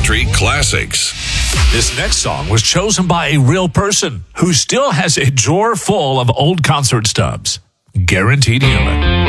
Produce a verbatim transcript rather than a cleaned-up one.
country classics. This next song was chosen by a real person who still has a drawer full of old concert stubs. Guaranteed Human.